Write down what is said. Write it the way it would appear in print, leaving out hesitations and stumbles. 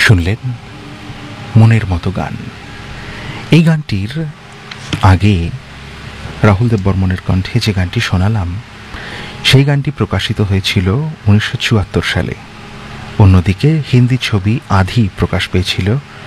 শুনলেন মনের মতো গান। এই গানটির আগে রাহুল দেব বর্মনের কণ্ঠে যে গানটি শোনালাম, সেই গানটি প্রকাশিত হয়েছিল 1974 সালে। অন্যদিকে হিন্দি ছবি আধি প্রকাশ পেয়েছিল